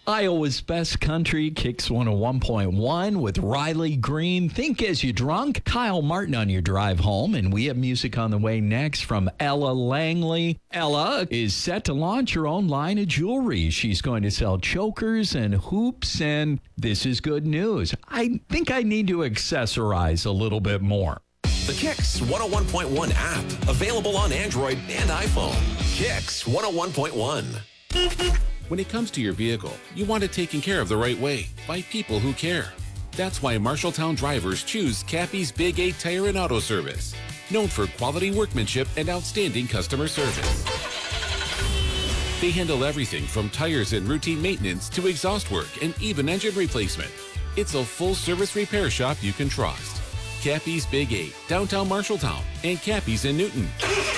Iowa's Best Country, Kicks 101.1 with Riley Green. Think as you drunk. Kyle Martin on your drive home. And we have music on the way next from Ella Langley. Ella is set to launch her own line of jewelry. She's going to sell chokers and hoops, and this is good news. I think I need to accessorize a little bit more. The Kicks 101.1 app, available on Android and iPhone. Kicks 101.1. When it comes to your vehicle, you want it taken care of the right way by people who care. That's why Marshalltown drivers choose Cappy's Big 8 Tire and Auto Service, known for quality workmanship and outstanding customer service. They handle everything from tires and routine maintenance to exhaust work and even engine replacement. It's a full-service repair shop you can trust. Cappy's Big 8, downtown Marshalltown, and Cappy's in Newton.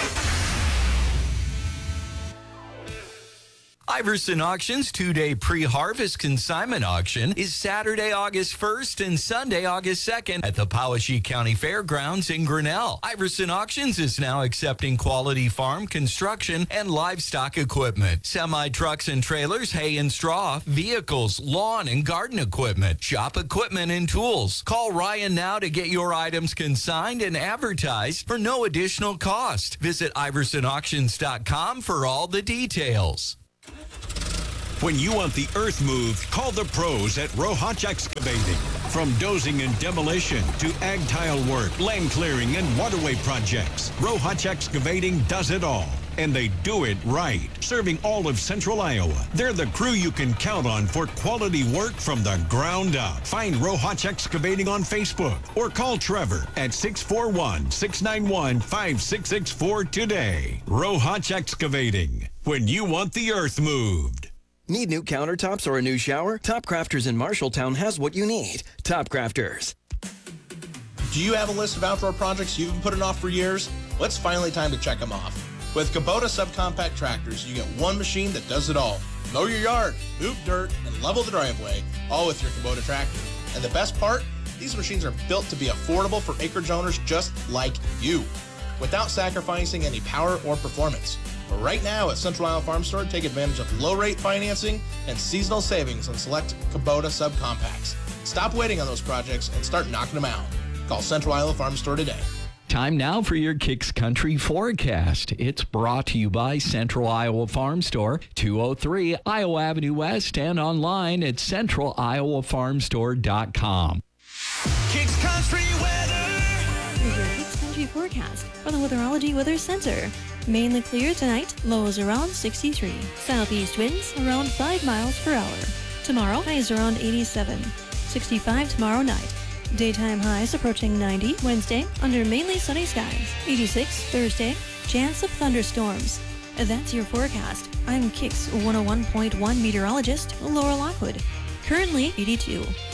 Iverson Auctions two-day pre-harvest consignment auction is Saturday, August 1st and Sunday, August 2nd at the Powashik County Fairgrounds in Grinnell. Iverson Auctions is now accepting quality farm, construction, and livestock equipment, semi-trucks and trailers, hay and straw, vehicles, lawn and garden equipment, shop equipment and tools. Call Ryan now to get your items consigned and advertised for no additional cost. Visit iversonauctions.com for all the details. When you want the earth moved, call the pros at Rohach Excavating. From dozing and demolition to ag tile work, land clearing, and waterway projects, Rohach Excavating does it all. And they do it right, serving all of Central Iowa. They're the crew you can count on for quality work from the ground up. Find Rohach Excavating on Facebook or call Trevor at 641-691-5664 today. Rohach Excavating, when you want the earth moved. Need new countertops or a new shower? Top Crafters in Marshalltown has what you need. Top Crafters. Do you have a list of outdoor projects you've been putting off for years? Well, it's finally time to check them off. With Kubota subcompact tractors, you get one machine that does it all. Mow your yard, move dirt, and level the driveway, all with your Kubota tractor. And the best part? These machines are built to be affordable for acreage owners just like you, without sacrificing any power or performance. But right now at Central Iowa Farm Store, take advantage of low-rate financing and seasonal savings on select Kubota subcompacts. Stop waiting on those projects and start knocking them out. Call Central Iowa Farm Store today. Time now for your Kicks Country forecast. It's brought to you by Central Iowa Farm Store, 203 Iowa Avenue West, and online at centraliowafarmstore.com. Kicks Country weather. Here's your Kicks Country forecast from the Weatherology Weather Center. Mainly clear tonight, lows around 63. Southeast winds around 5 miles per hour. Tomorrow, highs around 87. 65 tomorrow night. Daytime highs approaching 90 Wednesday under mainly sunny skies. 86 Thursday, chance of thunderstorms. That's your forecast. I'm Kicks 101.1 meteorologist Laura Lockwood. Currently 82.